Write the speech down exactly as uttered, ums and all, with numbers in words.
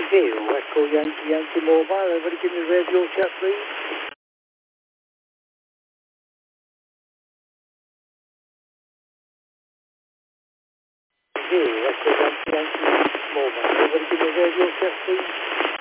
Zero, Echo Yankee Yankee Mobile. Everybody give me radio check, please. Zero, Echo Yankee Yankee Mobile. Everybody give me radio check, please.